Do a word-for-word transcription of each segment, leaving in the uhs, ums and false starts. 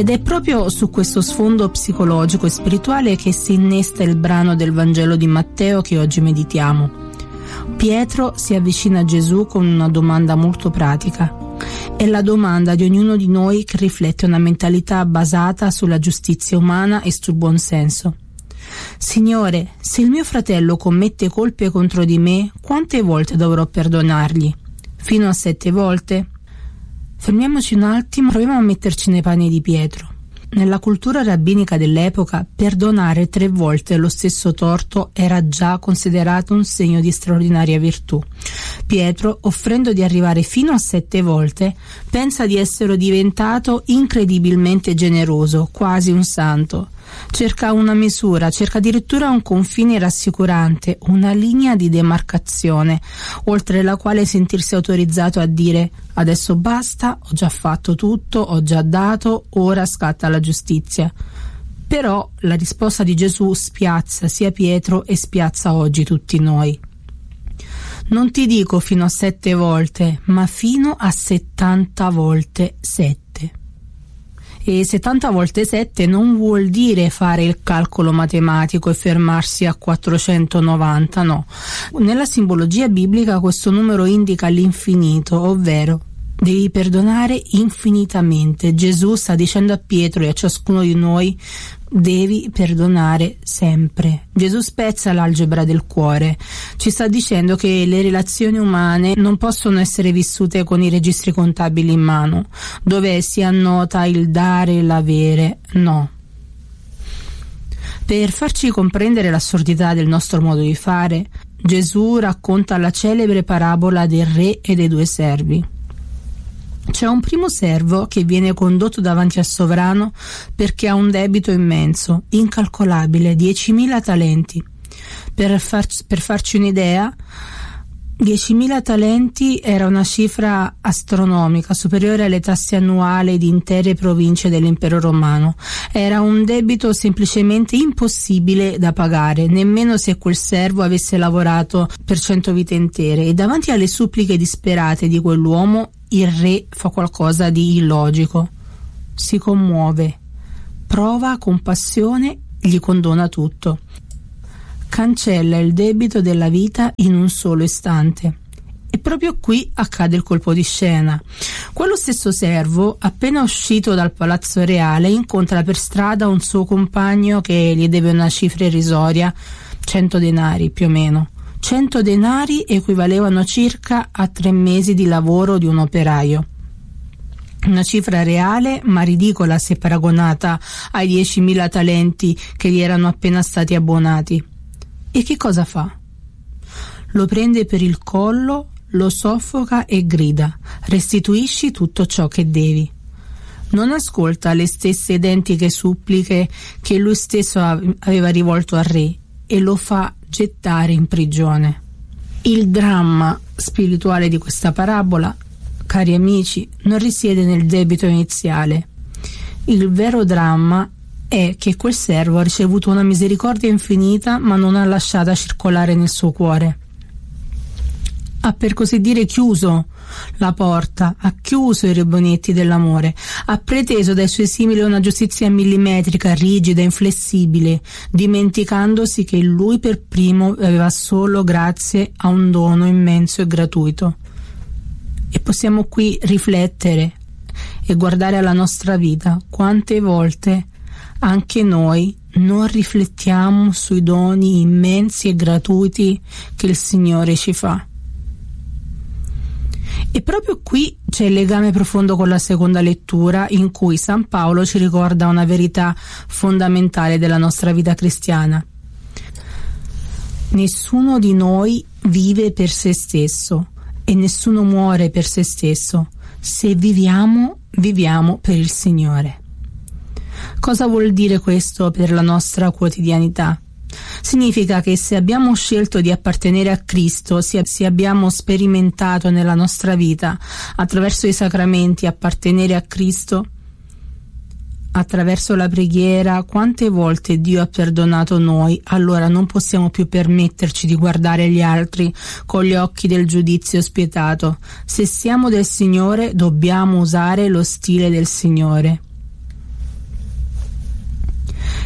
Ed è proprio su questo sfondo psicologico e spirituale che si innesta il brano del Vangelo di Matteo che oggi meditiamo. Pietro si avvicina a Gesù con una domanda molto pratica. È la domanda di ognuno di noi che riflette una mentalità basata sulla giustizia umana e sul buon senso. Signore, se il mio fratello commette colpe contro di me, quante volte dovrò perdonargli? Fino a sette volte? Fermiamoci un attimo, proviamo a metterci nei panni di Pietro. Nella cultura rabbinica dell'epoca, perdonare tre volte lo stesso torto era già considerato un segno di straordinaria virtù. Pietro, offrendo di arrivare fino a sette volte, pensa di essere diventato incredibilmente generoso, quasi un santo. Cerca una misura, cerca addirittura un confine rassicurante, una linea di demarcazione, oltre la quale sentirsi autorizzato a dire: adesso basta, ho già fatto tutto, ho già dato, ora scatta la giustizia. Però la risposta di Gesù spiazza sia Pietro e spiazza oggi tutti noi. Non ti dico fino a sette volte, ma fino a settanta volte sette. E settanta volte sette non vuol dire fare il calcolo matematico e fermarsi a quattrocentonovanta, no. Nella simbologia biblica questo numero indica l'infinito, ovvero devi perdonare infinitamente. Gesù sta dicendo a Pietro e a ciascuno di noi: devi perdonare sempre. Gesù spezza l'algebra del cuore, ci sta dicendo che le relazioni umane non possono essere vissute con i registri contabili in mano, dove si annota il dare e l'avere, no. Per farci comprendere l'assurdità del nostro modo di fare, Gesù racconta la celebre parabola del re e dei due servi. C'è un primo servo che viene condotto davanti al sovrano perché ha un debito immenso, incalcolabile, diecimila talenti. Per, far, per farci un'idea, diecimila talenti era una cifra astronomica, superiore alle tasse annuali di intere province dell'impero romano. Era un debito semplicemente impossibile da pagare, nemmeno se quel servo avesse lavorato per cento vite intere. E davanti alle suppliche disperate di quell'uomo, il re fa qualcosa di illogico. Si commuove, prova compassione, gli condona tutto. Cancella il debito della vita in un solo istante. E proprio qui accade il colpo di scena. Quello stesso servo, appena uscito dal palazzo reale, incontra per strada un suo compagno che gli deve una cifra irrisoria, cento denari più o meno. cento denari equivalevano circa a tre mesi di lavoro di un operaio. Una cifra reale ma ridicola se paragonata ai diecimila talenti che gli erano appena stati abbonati. E che cosa fa? Lo prende per il collo, lo soffoca e grida: restituisci tutto ciò che devi. Non ascolta le stesse identiche suppliche che lui stesso aveva rivolto al re e lo fa gettare in prigione. Il dramma spirituale di questa parabola, cari amici, non risiede nel debito iniziale. Il vero dramma è che quel servo ha ricevuto una misericordia infinita ma non ha lasciata circolare nel suo cuore. Ha per così dire chiuso la porta, ha chiuso i rubinetti dell'amore, ha preteso dai suoi simili una giustizia millimetrica, rigida, inflessibile, dimenticandosi che lui per primo aveva solo grazie a un dono immenso e gratuito. E possiamo qui riflettere e guardare alla nostra vita: quante volte anche noi non riflettiamo sui doni immensi e gratuiti che il Signore ci fa. E proprio qui c'è il legame profondo con la seconda lettura, in cui San Paolo ci ricorda una verità fondamentale della nostra vita cristiana. Nessuno di noi vive per se stesso e nessuno muore per se stesso. Se viviamo, viviamo per il Signore. Cosa vuol dire questo per la nostra quotidianità? Significa che se abbiamo scelto di appartenere a Cristo, se abbiamo sperimentato nella nostra vita attraverso i sacramenti appartenere a Cristo, attraverso la preghiera, quante volte Dio ha perdonato noi, allora non possiamo più permetterci di guardare gli altri con gli occhi del giudizio spietato. Se siamo del Signore, dobbiamo usare lo stile del Signore.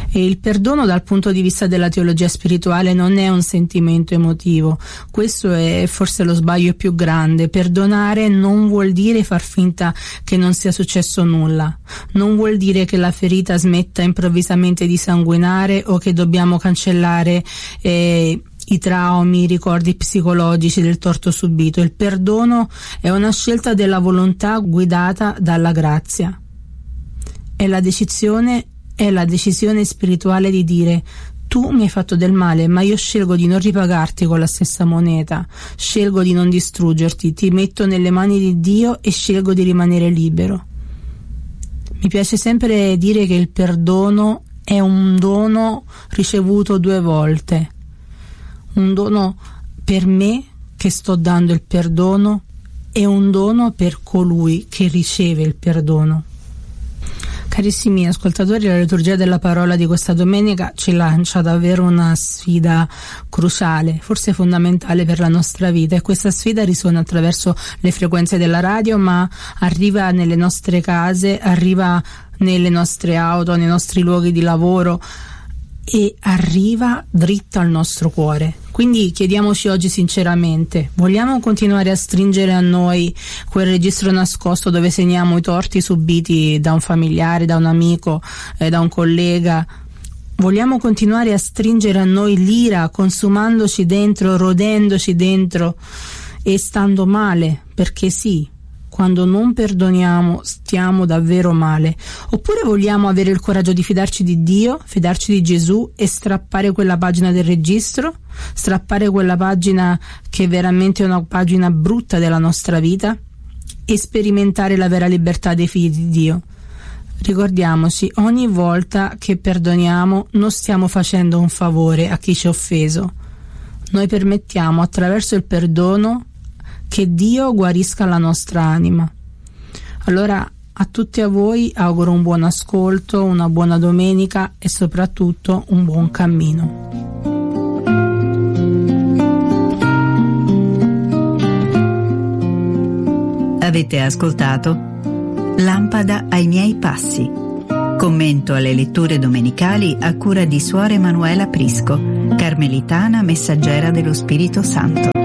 E il perdono dal punto di vista della teologia spirituale non è un sentimento emotivo. Questo è forse lo sbaglio più grande. Perdonare non vuol dire far finta che non sia successo nulla. Non vuol dire che la ferita smetta improvvisamente di sanguinare o che dobbiamo cancellare eh, i traumi, i ricordi psicologici del torto subito. Il perdono è una scelta della volontà guidata dalla grazia. È la decisione È la decisione spirituale di dire: tu mi hai fatto del male, ma io scelgo di non ripagarti con la stessa moneta, scelgo di non distruggerti, ti metto nelle mani di Dio e scelgo di rimanere libero. Mi piace sempre dire che il perdono è un dono ricevuto due volte, un dono per me che sto dando il perdono e un dono per colui che riceve il perdono. Carissimi ascoltatori, la liturgia della parola di questa domenica ci lancia davvero una sfida cruciale, forse fondamentale per la nostra vita, e questa sfida risuona attraverso le frequenze della radio, ma arriva nelle nostre case, arriva nelle nostre auto, nei nostri luoghi di lavoro e arriva dritto al nostro cuore. Quindi chiediamoci oggi sinceramente: vogliamo continuare a stringere a noi quel registro nascosto dove segniamo i torti subiti da un familiare, da un amico, eh, da un collega? Vogliamo continuare a stringere a noi l'ira, consumandoci dentro, rodendoci dentro e stando male? Perché sì, quando non perdoniamo stiamo davvero male. Oppure vogliamo avere il coraggio di fidarci di Dio, fidarci di Gesù e strappare quella pagina del registro, strappare quella pagina che è veramente una pagina brutta della nostra vita e sperimentare la vera libertà dei figli di Dio. Ricordiamoci, ogni volta che perdoniamo non stiamo facendo un favore a chi ci ha offeso. Noi permettiamo attraverso il perdono che Dio guarisca la nostra anima. Allora a tutti a voi auguro un buon ascolto, una buona domenica e soprattutto un buon cammino. Avete ascoltato Lampada ai miei passi. Commento alle letture domenicali a cura di Suor Emanuela Prisco, carmelitana messaggera dello Spirito Santo.